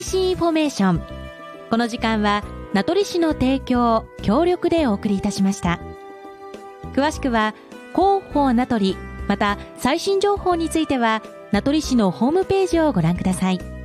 新インフォメーション。この時間は名取市の提供協力でお送りいたしました。詳しくは広報名取、また最新情報については名取市のホームページをご覧ください。